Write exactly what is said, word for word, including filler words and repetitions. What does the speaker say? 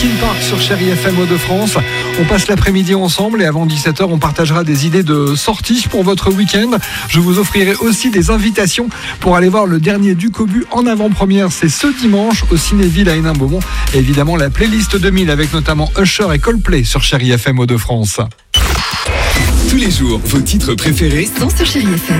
Linkin Park sur Chérie F M Hauts-de-France. On passe l'après-midi ensemble et avant dix-sept heures, on partagera des idées de sorties pour votre week-end. Je vous offrirai aussi des invitations pour aller voir le dernier du Cobu en avant-première. C'est ce dimanche au Cinéville à Hénin-Beaumont. Et évidemment, la playlist deux mille avec notamment Usher et Coldplay sur Chérie F M Hauts-de-France. Tous les jours, vos titres préférés sont sur Chérie F M.